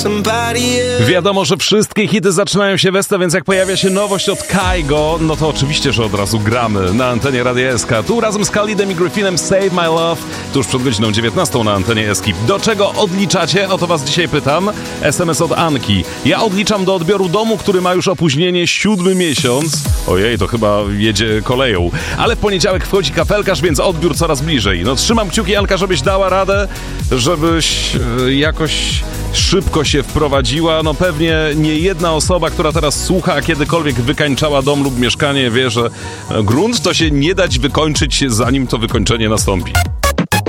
Wiadomo, że wszystkie hity zaczynają się westa, więc jak pojawia się nowość od Kygo, no to oczywiście, że od razu gramy na antenie Radia SK. Tu razem z Khalidem i Griffinem Save My Love, tuż przed godziną 19 na antenie SK. Do czego odliczacie? O to was dzisiaj pytam. SMS od Anki. Ja odliczam do odbioru domu, który ma już opóźnienie 7 miesiąc. Ojej, to chyba jedzie koleją. Ale w poniedziałek wchodzi kafelkarz, więc odbiór coraz bliżej. No trzymam kciuki, Anka, żebyś dała radę, żebyś jakoś szybko się wprowadziła. No pewnie nie jedna osoba, która teraz słucha, a kiedykolwiek wykańczała dom lub mieszkanie, wie, że grunt to się nie dać wykończyć, zanim to wykończenie nastąpi.